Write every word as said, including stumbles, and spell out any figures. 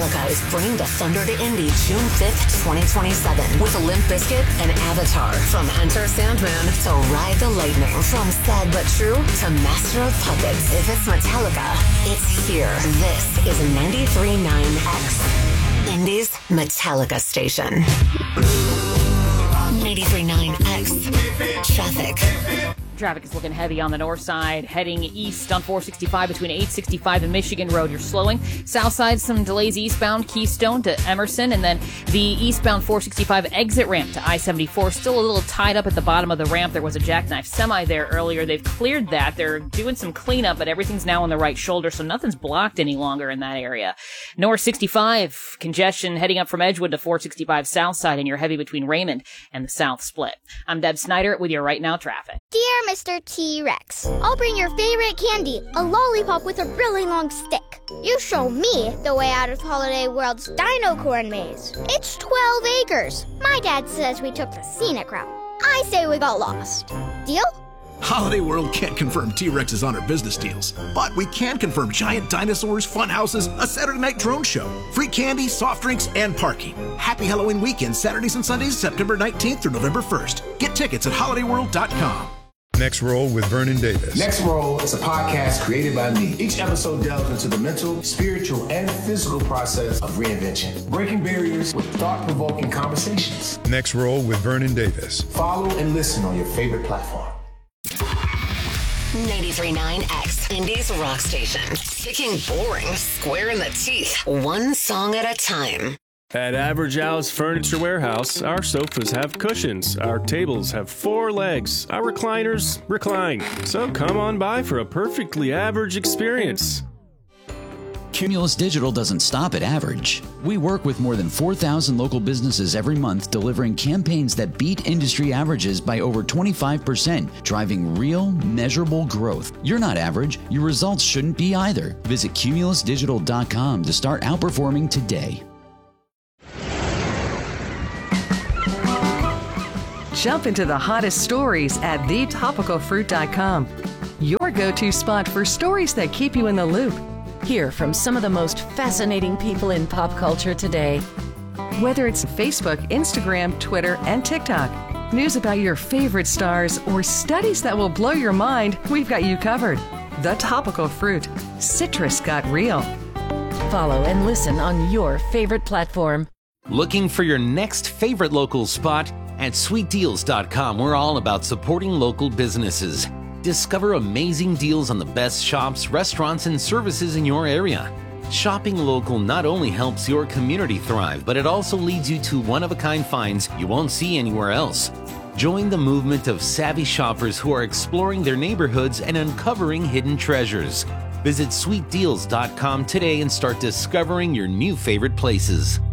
Metallica is bringing the Thunder to Indy June fifth, twenty twenty-seven with Limp Bizkit and Avatar. From Enter Sandman to Ride the Lightning. From Sad But True to Master of Puppets. If it's Metallica, it's here. This is ninety-three point nine X, Indy's Metallica station. ninety-three point nine X, traffic. Traffic is looking heavy on the north side, heading east on four sixty-five between eight sixty-five and Michigan Road. You're slowing. South side, some delays eastbound Keystone to Emerson, and then the eastbound four sixty-five exit ramp to I seventy-four. Still a little tied up at the bottom of the ramp. There was a jackknife semi there earlier. They've cleared that. They're doing some cleanup, but everything's now on the right shoulder, so nothing's blocked any longer in that area. North sixty-five, congestion heading up from Edgewood to four sixty-five south side, and you're heavy between Raymond and the south split. I'm Deb Snyder with your Right Now traffic. Dear Mister T-Rex, I'll bring your favorite candy, a lollipop with a really long stick. You show me the way out of Holiday World's Dino Corn Maze. It's twelve acres. My dad says we took the scenic route. I say we got lost. Deal? Holiday World can't confirm T-Rexes on our business deals, but we can confirm giant dinosaurs, fun houses, a Saturday night drone show, free candy, soft drinks, and parking. Happy Halloween weekend, Saturdays and Sundays, September nineteenth through November first. Get tickets at holiday world dot com. Next Roll with Vernon Davis. Next Roll is a podcast created by me. Each episode delves into the mental, spiritual, and physical process of reinvention, breaking barriers with thought-provoking conversations. Next Roll with Vernon Davis. Follow and listen on your favorite platform. ninety-three point nine X, Indy's rock station. Kicking boring square in the teeth, one song at a time. At Average Al's Furniture Warehouse, our sofas have cushions, our tables have four legs, our recliners recline. So come on by for a perfectly average experience. Cumulus Digital doesn't stop at average. We work with more than four thousand local businesses every month, delivering campaigns that beat industry averages by over twenty-five percent, driving real, measurable growth. You're not average. Your results shouldn't be either. Visit cumulus digital dot com to start outperforming today. Jump into the hottest stories at the topical fruit dot com. Your go-to spot for stories that keep you in the loop. Hear from some of the most fascinating people in pop culture today. Whether it's Facebook, Instagram, Twitter, and TikTok, news about your favorite stars, or studies that will blow your mind, we've got you covered. The Topical Fruit. Citrus got real. Follow and listen on your favorite platform. Looking for your next favorite local spot? At sweet deals dot com, we're all about supporting local businesses. Discover amazing deals on the best shops, restaurants, and services in your area. Shopping local not only helps your community thrive, but it also leads you to one-of-a-kind finds you won't see anywhere else. Join the movement of savvy shoppers who are exploring their neighborhoods and uncovering hidden treasures. Visit sweet deals dot com today and start discovering your new favorite places.